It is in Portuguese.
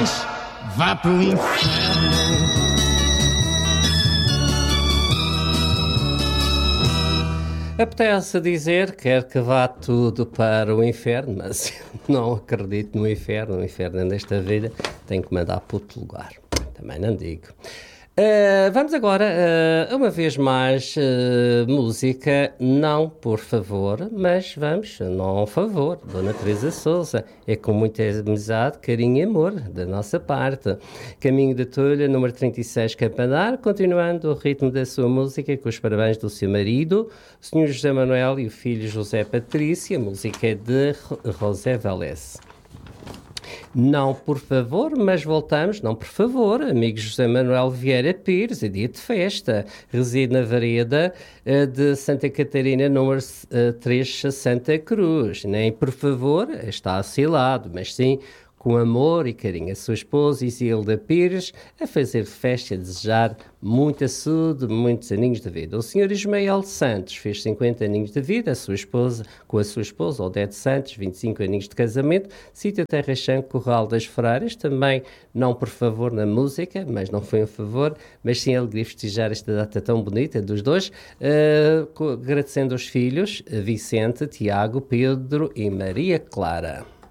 mais, vá pro inferno. Apetece dizer, quer que vá tudo para o inferno, mas eu não acredito no inferno. O inferno nesta vida tem que mandar para outro lugar. Também não digo. Vamos agora, uma vez mais, música, não por favor, mas vamos, não a favor. Dona Teresa Sousa, é com muita amizade, carinho e amor, da nossa parte. Caminho de Tolha, número 36, Campanar, continuando o ritmo da sua música, com os parabéns do seu marido, o Sr. José Manuel e o filho José Patrícia. A música é de José Vélez. Não, por favor, mas voltamos, não, por favor, amigo José Manuel Vieira Pires, é dia de festa, reside na Vereda de Santa Catarina, número 3, Santa Cruz, nem por favor está assilado, mas sim com amor e carinho a sua esposa Isilda Pires, a fazer festa e a desejar muita saúde, muitos aninhos de vida. O senhor Ismael Santos fez 50 aninhos de vida, com a sua esposa Odete Santos, 25 aninhos de casamento, sítio Terra Chã, Corral das Freiras, também não por favor na música, mas não foi um favor, mas sim alegria festejar esta data tão bonita dos dois, agradecendo aos filhos Vicente, Tiago, Pedro e Maria Clara.